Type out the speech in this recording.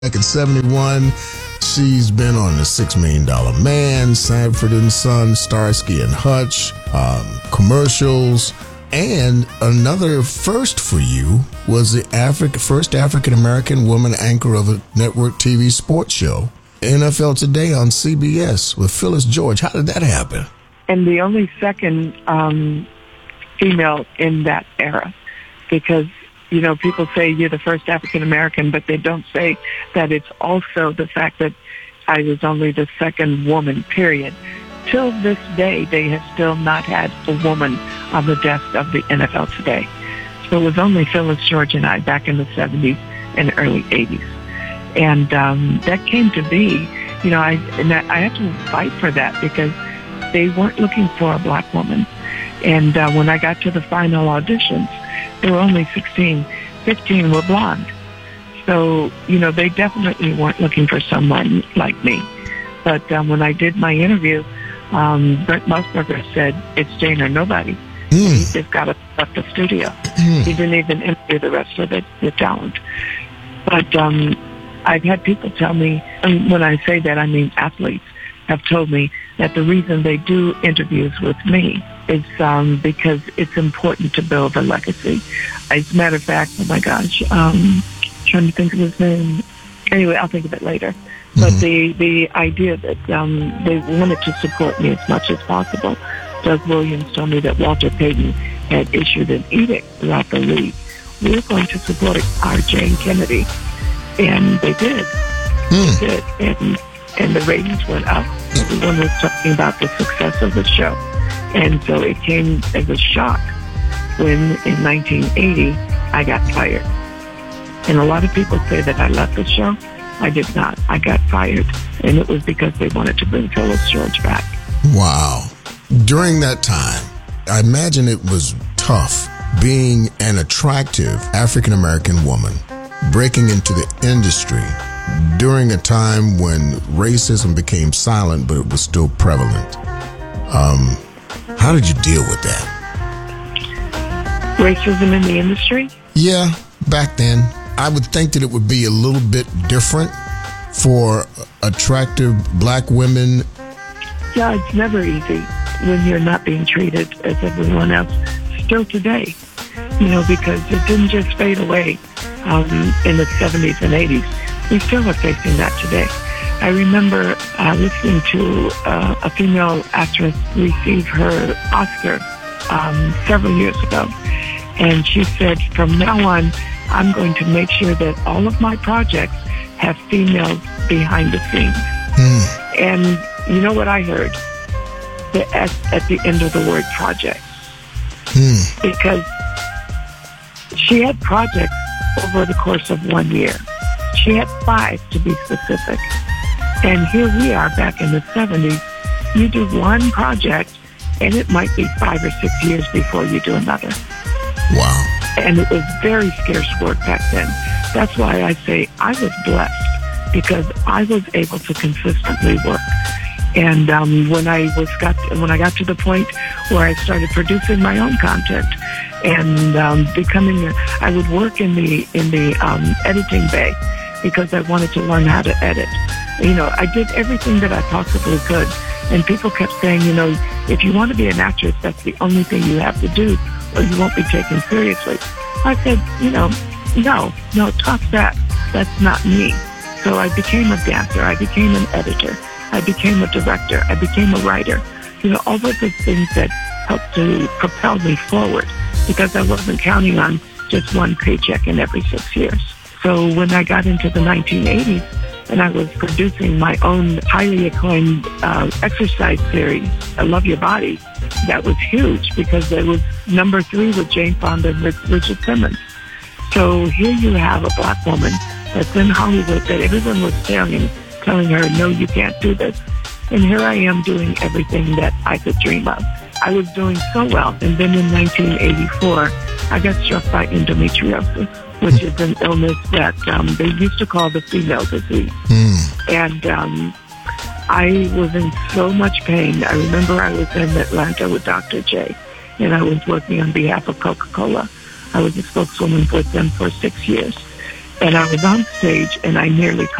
Back in 71, she's been on The $6 Million Man, Sanford and Son, Starsky and Hutch, commercials, and another first for you was the first African-American woman anchor of a network TV sports show, NFL Today on CBS with Phyllis George. How did that happen? And the only second female in that era, because people say you're the first African-American, but they don't say that it's also the fact that I was only the second woman, period. Till this day, they have still not had a woman on the desk of the NFL Today. So it was only Phyllis George and I back in the 70s and early 80s. And that came to be, I had to fight for that because they weren't looking for a black woman. And when I got to the final auditions, there were only 16. 15 were blonde. So, they definitely weren't looking for someone like me. But when I did my interview, Brent Musburger said, it's Jane or nobody. He just got up the studio. He didn't even interview the rest of the talent. But I've had people tell me, and when I say that, I mean athletes, have told me that the reason they do interviews with me is because it's important to build a legacy. As a matter of fact, oh my gosh, trying to think of his name. Anyway, I'll think of it later. But the idea that they wanted to support me as much as possible. Doug Williams told me that Walter Payton had issued an edict throughout the league. We're going to support our Jane Kennedy. And they did. They did. And the ratings went up. Everyone was talking about the success of the show. And so it came as a shock when in 1980 I got fired. And a lot of people say that I left the show. I did not. I got fired. And it was because they wanted to bring Phyllis George back. Wow. During that time, I imagine it was tough being an attractive African-American woman breaking into the industry during a time when racism became silent, but it was still prevalent. How did you deal with that? Racism in the industry? Yeah, back then. I would think that it would be a little bit different for attractive black women. Yeah, it's never easy when you're not being treated as everyone else. Still today, because it didn't just fade away in the 70s and 80s. We still are facing that today. I remember listening to a female actress receive her Oscar several years ago. And she said, from now on, I'm going to make sure that all of my projects have females behind the scenes. And you know what I heard? The S at the end of the word project. Because she had projects over the course of 1 year. She had 5 to be specific. And here we are back in the 70s. You do one project, and it might be 5 or 6 years before you do another. Wow. And it was very scarce work back then. That's why I say I was blessed, because I was able to consistently work. And when I got to the point where I started producing my own content and I would work in the editing bay because I wanted to learn how to edit. I did everything that I possibly could. And people kept saying, if you want to be an actress, that's the only thing you have to do, or you won't be taken seriously. I said, no, toss that. That's not me. So I became a dancer. I became an editor. I became a director. I became a writer. All of the things that helped to propel me forward, because I wasn't counting on just one paycheck in every 6 years. So when I got into the 1980s and I was producing my own highly acclaimed exercise series, I Love Your Body, that was huge because it was number 3 with Jane Fonda and Richard Simmons. So here you have a black woman that's in Hollywood that everyone was telling her, no, you can't do this. And here I am doing everything that I could dream of. I was doing so well. And then in 1984, I got struck by endometriosis, which is an illness that they used to call the female disease. And I was in so much pain. I remember I was in Atlanta with Dr. J, and I was working on behalf of Coca-Cola. I was a spokeswoman with them for 6 years. And I was on stage, and I nearly